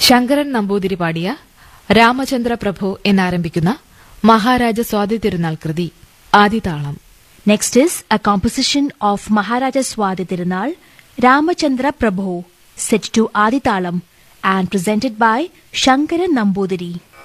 ശങ്കരൻ നമ്പൂതിരി പാടിയ രാമചന്ദ്ര പ്രഭു എന്നാരംഭിക്കുന്ന മഹാരാജ സ്വാതി തിരുനാൾ കൃതി ആദിതാളം. Next is A composition of Maharaja Swathi Thirunal Ramachandra Prabhu set to ആദിതാളം and presented by Shankaran Nambudiri.